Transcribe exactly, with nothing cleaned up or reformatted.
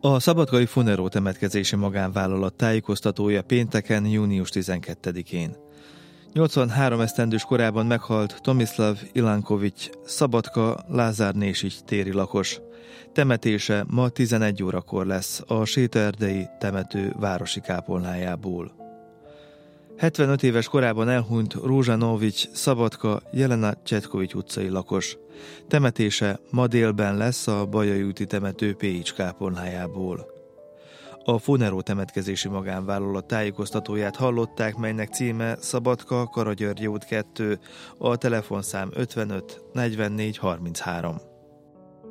A szabadkai Funero temetkezési magánvállalat tájékoztatója pénteken, június tizenkettedikén. nyolcvanhárom esztendős korában meghalt Tomislav Ilankovics Szabadka Lázár-Nésigy téri lakos. Temetése ma tizenegy órakor lesz a sétaerdei temető városi kápolnájából. hetvenöt éves korában elhunyt Rózsanovics Szabadka Jelena Csetkovics utcai lakos. Temetése ma délben lesz a Bajai úti temető Pécs kápolnájából. A Funero temetkezési magánvállalat tájékoztatóját hallották, melynek címe Szabadka, Karagyörgyi út kettő, a telefonszám ötvenöt negyvennégy harminchárom.